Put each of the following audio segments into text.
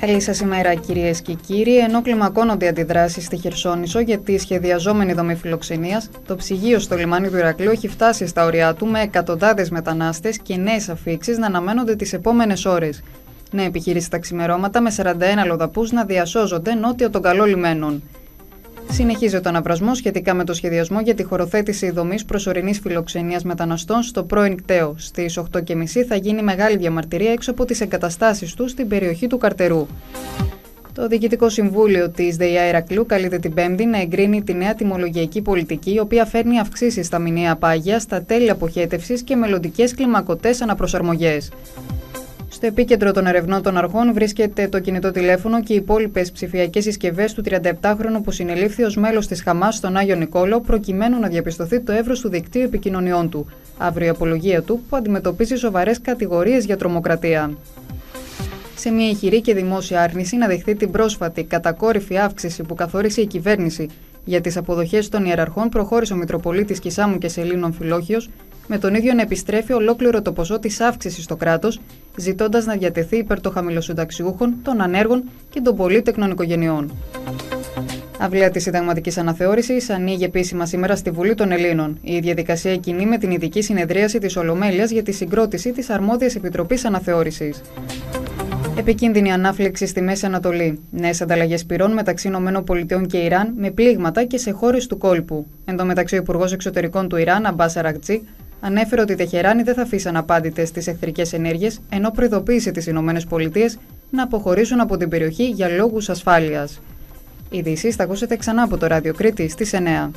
Καλή σας ημέρα, κυρίες και κύριοι. Ενώ κλιμακώνονται οι αντιδράσεις στη Χερσόνησο για τη σχεδιαζόμενη δομή φιλοξενίας, το ψυγείο στο λιμάνι του Ηρακλείου έχει φτάσει στα ωριά του με εκατοντάδες μετανάστες και νέες αφίξεις να αναμένονται τις επόμενες ώρες. Νέα επιχείρηση τα ξημερώματα με 41 αλλοδαπούς να διασώζονται νότια των καλών λιμένων. Συνεχίζεται ο αναβρασμός σχετικά με το σχεδιασμό για τη χωροθέτηση δομής προσωρινής φιλοξενίας μεταναστών στο πρώην κτέο. Στις 8:30 θα γίνει μεγάλη διαμαρτυρία έξω από τις εγκαταστάσεις του στην περιοχή του Καρτερού. Το Διοικητικό Συμβούλιο της ΔΕΙΑ Ηρακλείου καλείται την Πέμπτη να εγκρίνει τη νέα τιμολογιακή πολιτική, η οποία φέρνει αυξήσεις στα μηνιαία πάγια, στα τέλη αποχέτευσης και μελλοντικές κλιμακωτές αναπροσαρμογές. Στο επίκεντρο των ερευνών των αρχών βρίσκεται το κινητό τηλέφωνο και οι υπόλοιπες ψηφιακές συσκευές του 37χρονου που συνελήφθη ως μέλος της Χαμάς στον Άγιο Νικόλαο, προκειμένου να διαπιστωθεί το εύρος του δικτύου επικοινωνιών του. Αύριο η απολογία του, που αντιμετωπίζει σοβαρές κατηγορίες για τρομοκρατία. Σε μια ηχηρή και δημόσια άρνηση να δεχθεί την πρόσφατη κατακόρυφη αύξηση που καθόρισε η κυβέρνηση για τις αποδοχές των ιεραρχών, προχώρησε ο Μητροπολίτης Κισάμου και Σελήνου Αμφιλόχιος, με τον ίδιο να επιστρέφει ολόκληρο το ποσό της αύξησης στο κράτος, ζητώντας να διατεθεί υπέρ των χαμηλοσυνταξιούχων, των ανέργων και των πολύτεκνων οικογενειών. Αυλαία της συνταγματικής αναθεώρησης ανοίγει επίσημα σήμερα στη Βουλή των Ελλήνων. Η διαδικασία κινεί με την ειδική συνεδρίαση της Ολομέλειας για τη συγκρότηση της αρμόδιας Επιτροπής Αναθεώρησης. Επικίνδυνη ανάφλεξη στη Μέση Ανατολή. Νέες ανταλλαγές πυρών μεταξύ ΗΠΑ και Ιράν με πλήγματα και σε χώρες του κόλπου. Εν τω μεταξύ, ο Υπουργός Εξωτερικών του Ιράν, Αμπάς Αραγκτζή, ανέφερε ότι η Τεχεράνη δεν θα αφήσει αναπάντητες τις εχθρικές ενέργειες, ενώ προειδοποίησε τις ΗΠΑ να αποχωρήσουν από την περιοχή για λόγους ασφάλειας. Ειδήσεις θα ακούσετε ξανά από το Ράδιο Κρήτη στις 9.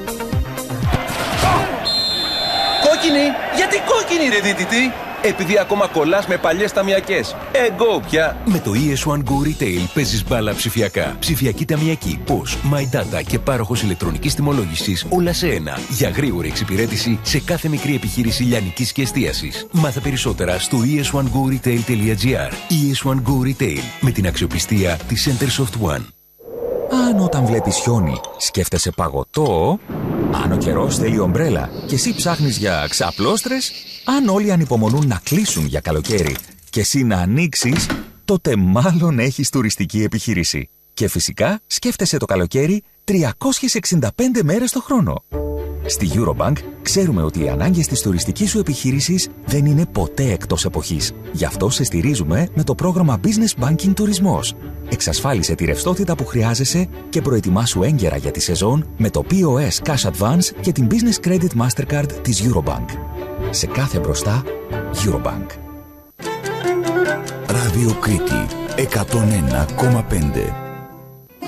Κόκκινη! Γιατί κόκκινη, ρε δίτητη! Επειδή ακόμα κολλάς με παλιές ταμιακές. Εγώ πια! Με το ES1 Go Retail παίζεις μπάλα ψηφιακά. Ψηφιακή ταμιακή, POS, My Data και πάροχος ηλεκτρονικής τιμολόγησης, όλα σε ένα. Για γρήγορη εξυπηρέτηση σε κάθε μικρή επιχείρηση λιανικής και εστίασης. Μάθε περισσότερα στο es1goretail.gr. ES1 Go Retail, με την αξιοπιστία της Centersoft One. Αν όταν βλέπεις χιόνι σκέφτεσαι παγωτό, αν ο καιρός θέλει ομπρέλα και εσύ ψάχνεις για ξαπλώστρες, αν όλοι ανυπομονούν να κλείσουν για καλοκαίρι και εσύ να ανοίξεις, τότε μάλλον έχεις τουριστική επιχείρηση. Και φυσικά σκέφτεσαι το καλοκαίρι 365 μέρες το χρόνο. Στη Eurobank ξέρουμε ότι οι ανάγκες της τουριστικής σου επιχείρησης δεν είναι ποτέ εκτός εποχής. Γι' αυτό σε στηρίζουμε με το πρόγραμμα Business Banking Τουρισμός. Εξασφάλισε τη ρευστότητα που χρειάζεσαι και προετοιμάσου έγκαιρα για τη σεζόν με το POS Cash Advance και την Business Credit Mastercard της Eurobank. Σε κάθε μπροστά, Eurobank. Ράδιο Κρήτη 101,5.